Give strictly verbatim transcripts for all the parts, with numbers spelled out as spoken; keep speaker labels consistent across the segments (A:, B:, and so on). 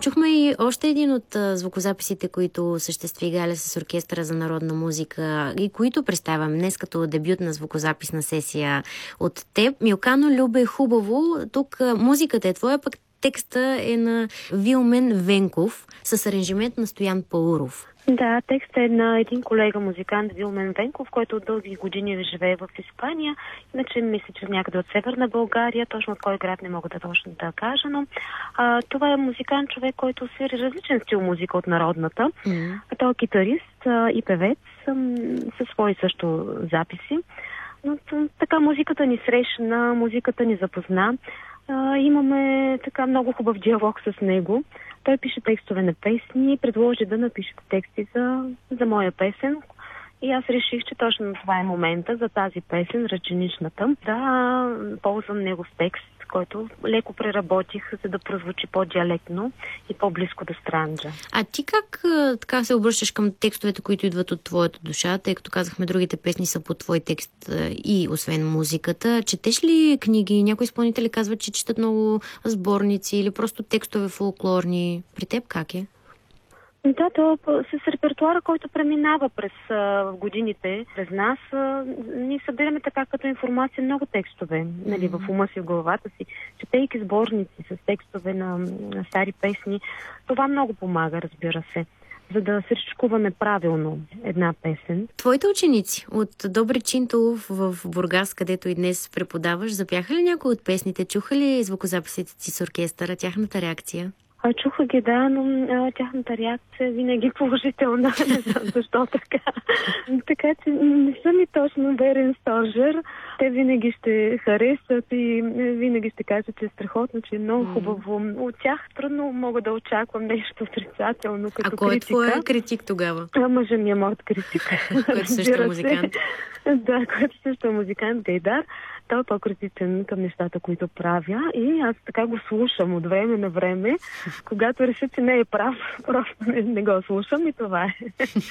A: Чухме и още един от а, звукозаписите, които съществи Галя с Оркестъра за народна музика и които представям днес като дебютна звукозаписна сесия от теб. Милкано, любе, хубаво. Тук а, музиката е твоя, пък текста е на Вилмен Венков с аранжимент на Стоян Пауров.
B: Да, текстът е на един колега музикант Вилмен Венков, който от дълги години живее в Испания. Иначе мисля, че някъде от Северна България, точно от кой град не мога да точно да кажа, но а, това е музикант, човек, който свири различен стил музика от народната. Mm-hmm. Той е китарист а, и певец а, със свои също записи. Но така музиката ни срещна, музиката ни запозна. А, имаме така много хубав диалог с него. Той пише текстове на песни, предложи да напише тексти за, за моя песен. И аз реших, че точно това е момента за тази песен, Ръченичната, да ползвам негов текст, който леко преработих, за да прозвучи по-диалектно и по-близко до Странджа.
A: А ти как така се обръщаш към текстовете, които идват от твоята душа, тъй като казахме, другите песни са по твой текст и освен музиката? Четеш ли книги? Някои изпълнители казват, че четат много сборници или просто текстове фолклорни. При теб как е?
B: Да, то с репертуара, който преминава през а, годините, през нас, а, ние събираме така като информация много текстове, нали, в ума си, в главата си, четейки сборници с текстове на, на стари песни. Това много помага, разбира се, за да се чуваме правилно една песен.
A: Твоите ученици от Добри Чинтулов в Бургас, където и днес преподаваш, запяха ли някои от песните? Чуха ли звукозаписите ти с оркестъра, тяхната реакция?
B: А, чуха ги, да, но а, тяхната реакция винаги е положителна. Не знам защо така. Така че не съм и точно верен стожер. Те винаги ще харесат и винаги ще кажат, че е страхотно, че е много хубаво. От тях трудно мога да очаквам нещо отрицателно като критика.
A: А кой е твоя критик тогава?
B: А, мъжа ми е моят критик.
A: Който също е музикант.
B: Да, който също е музикант, Гайдар. Той е по-критичен към нещата, които правя и аз така го слушам от време на време. Когато реша, че не е прав, просто не, не го слушам и това е.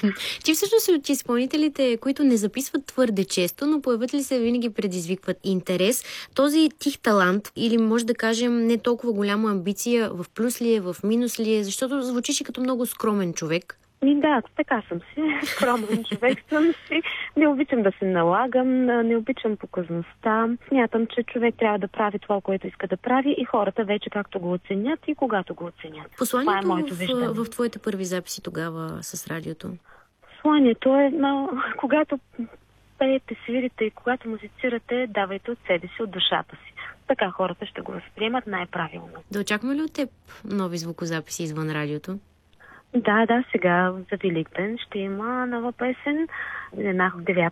A: Ти всъщност от изпълнителите, които не записват твърде често, но появят ли се, винаги предизвикват интерес. Този тих талант или може да кажем не толкова голяма амбиция, в плюс ли е, в минус ли е, защото звучиш и като много скромен човек.
B: И да, така съм си. Скромен човек съм си. Не обичам да се налагам, не обичам показността. Смятам, че човек трябва да прави това, което иска да прави и хората вече както го оценят и когато го оценят.
A: Посланието е в, в твоите първи записи тогава с радиото?
B: Посланието е, но, когато пеете, свирите и когато музицирате, давайте от себе си, от душата си. Така хората ще го възприемат най-правилно.
A: Да очакваме ли от теб нови звукозаписи извън радиото?
B: Да, да, сега за Великден ще има нова песен. Една девятка